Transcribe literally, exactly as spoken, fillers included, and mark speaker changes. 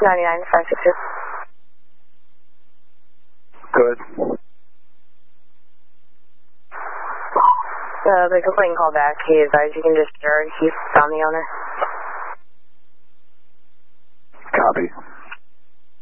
Speaker 1: ninety-nine, five six two.
Speaker 2: Good.
Speaker 1: Uh, the complaint call back. He advised you can discharge. He found the owner.
Speaker 2: Copy.